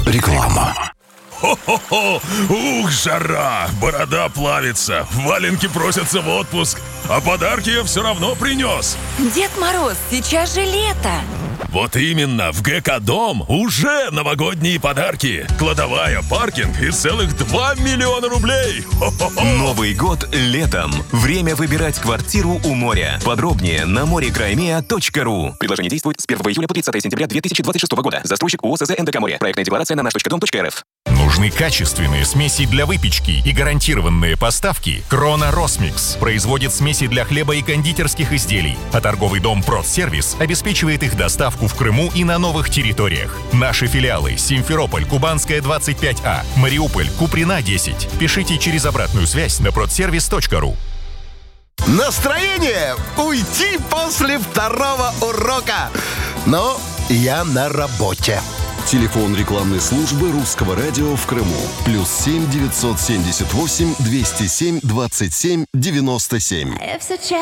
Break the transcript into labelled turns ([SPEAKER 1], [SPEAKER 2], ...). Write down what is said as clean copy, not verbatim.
[SPEAKER 1] Реклама.
[SPEAKER 2] Хо-хо-хо! Ух, жара! Борода плавится, валенки просятся в отпуск, а подарки я все равно принес.
[SPEAKER 3] Дед Мороз, сейчас же лето.
[SPEAKER 2] Вот именно, в ГК Дом уже новогодние подарки. Кладовая, паркинг и целых 2 миллиона рублей. Хо-хо-хо!
[SPEAKER 4] Новый год летом. Время выбирать квартиру у моря. Подробнее на morekraimea.ru. Предложение действует с 1 июля по 30 сентября 2026 года. Застройщик ООО СЗ НДК «Море». Проектная декларация на наш.дом.рф.
[SPEAKER 5] Нужны качественные смеси для выпечки и гарантированные поставки? Крона Росмикс производит смеси для хлеба и кондитерских изделий, а торговый дом Продсервис обеспечивает их доставку в Крыму и на новых территориях. Наши филиалы: Симферополь, Кубанская, 25А, Мариуполь, Куприна, 10. Пишите через обратную связь на продсервис.ру.
[SPEAKER 1] Настроение уйти после второго урока. Но я на работе.
[SPEAKER 6] Телефон рекламной службы Русского радио в Крыму. +7 978 207 27 97.